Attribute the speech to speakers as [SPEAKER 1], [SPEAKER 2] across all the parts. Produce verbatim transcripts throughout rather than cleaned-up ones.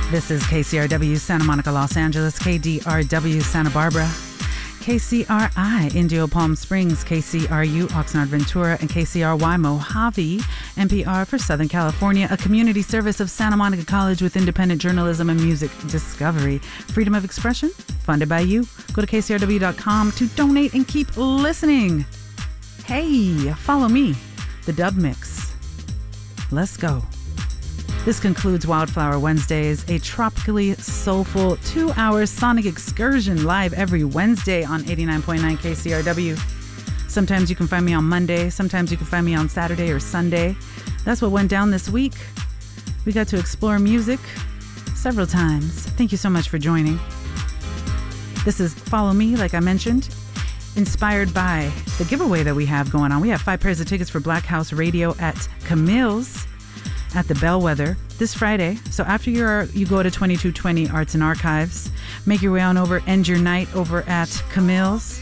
[SPEAKER 1] This is K C R W Santa Monica, Los Angeles, K D R W Santa Barbara, K C R I Indio Palm Springs, K C R U Oxnard Ventura, and K C R Y Mojave, N P R for Southern California, a community service of Santa Monica College with independent journalism and music discovery. Freedom of expression, funded by you. Go to K C R W dot com to donate and keep listening. Hey, follow me, the Dub Mix. Let's go. This concludes Wildflower Wednesdays, a tropically soulful two-hour sonic excursion live every Wednesday on eighty-nine point nine K C R W. Sometimes you can find me on Monday, sometimes you can find me on Saturday or Sunday. That's what went down this week. We got to explore music several times. Thank you so much for joining. This is Follow Me, like I mentioned, inspired by the giveaway that we have going on. We have five pairs of tickets for Black House Radio at Camille's at the Bellwether this Friday. So after your, you go to twenty-two twenty Arts and Archives, make your way on over, end your night over at Camille's.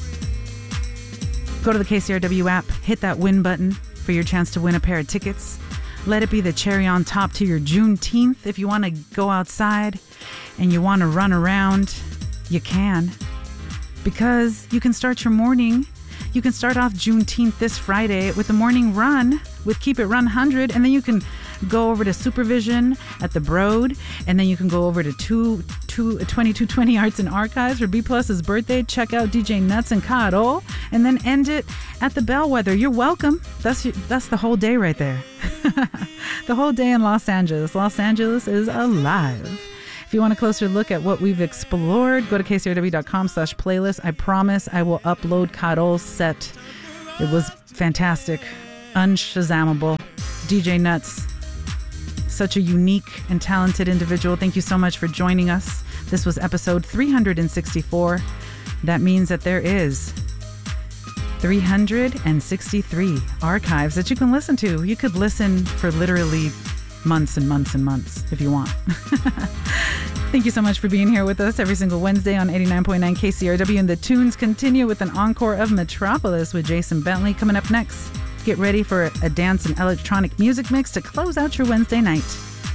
[SPEAKER 1] Go to the K C R W app, hit that win button for your chance to win a pair of tickets. Let it be the cherry on top to your Juneteenth. If you want to go outside and you want to run around, you can. Because you can start your morning. You can start off Juneteenth this Friday with a morning run with Keep It Run one hundred, and then you can go over to Supervision at the Broad, and then you can go over to two, two, twenty-two twenty Arts and Archives for B Plus's birthday. Check out D J Nuts and Caro, and then end it at the Bellwether. You're welcome. That's that's the whole day right there. The whole day in Los Angeles. Los Angeles is alive. If you want a closer look at what we've explored, go to K C R W dot com slash playlist. I promise I will upload Caro's set. It was fantastic. Unshazammable. D J Nuts. Such a unique and talented individual. Thank you so much for joining us. This was episode three hundred sixty-four. That means that there is three hundred sixty-three archives that you can listen to. You could listen for literally months and months and months if you want. Thank you so much for being here with us every single Wednesday on eighty-nine point nine K C R W. And the tunes continue with an encore of Metropolis with Jason Bentley coming up next. Get ready for a dance and electronic music mix to close out your Wednesday night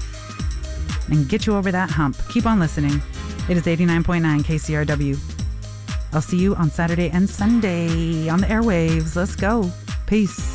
[SPEAKER 1] and get you over that hump. Keep on listening. It is eighty-nine point nine K C R W. I'll see you on Saturday and Sunday on the airwaves. Let's go. Peace.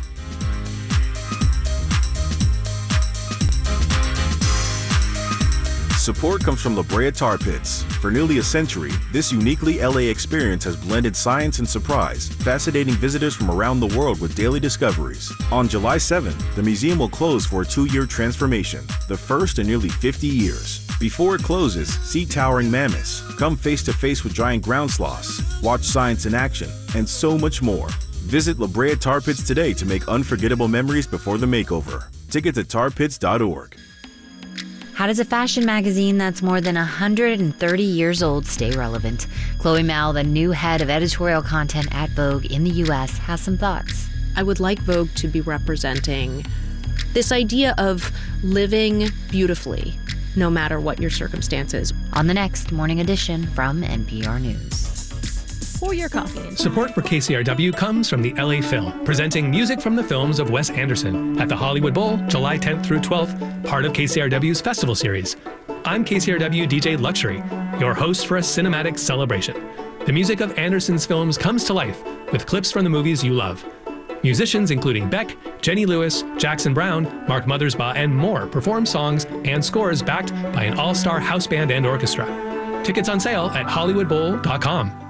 [SPEAKER 2] Support comes from La Brea Tar Pits. For nearly a century, this uniquely L A experience has blended science and surprise, fascinating visitors from around the world with daily discoveries. On July seventh, the museum will close for a two-year transformation, the first in nearly fifty years. Before it closes, see towering mammoths, come face-to-face with giant ground sloths, watch science in action, and so much more. Visit La Brea Tar Pits today to make unforgettable memories before the makeover. Tickets at tar pits dot org.
[SPEAKER 3] How does a fashion magazine that's more than one hundred thirty years old stay relevant? Chloe Mao, the new head of editorial content at Vogue in the U S, has some thoughts.
[SPEAKER 4] I would like Vogue to be representing this idea of living beautifully, no matter what your circumstances.
[SPEAKER 3] On the next Morning Edition from N P R News.
[SPEAKER 4] Pour your coffee.
[SPEAKER 5] Support for K C R W comes from the L A Phil, presenting music from the films of Wes Anderson at the Hollywood Bowl, July tenth through twelfth, part of K C R W's festival series. I'm K C R W D J Luxury, your host for a cinematic celebration. The music of Anderson's films comes to life with clips from the movies you love. Musicians including Beck, Jenny Lewis, Jackson Brown, Mark Mothersbaugh, and more perform songs and scores backed by an all-star house band and orchestra. Tickets on sale at hollywood bowl dot com.